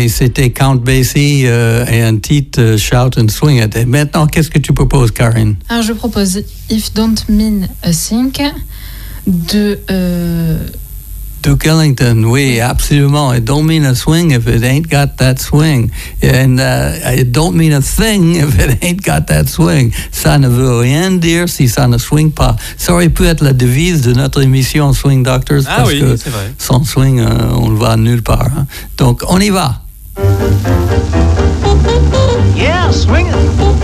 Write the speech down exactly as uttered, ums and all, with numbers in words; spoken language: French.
et c'était Count Basie euh, et un titre euh, Shout and Swing It. Et maintenant, qu'est-ce que tu proposes, Karine? Alors, je propose If Don't Mean a Thing de... Euh... Duke Ellington, oui, absolument. It don't mean a swing if it ain't got that swing. And uh, it don't mean a thing if it ain't got that swing. Ça ne veut rien dire si ça ne swing pas. Ça aurait pu être la devise de notre émission Swing Doctors, ah parce oui, que c'est vrai. sans swing, euh, on ne va nulle part. Hein. Donc, on y va. Yeah, swing it.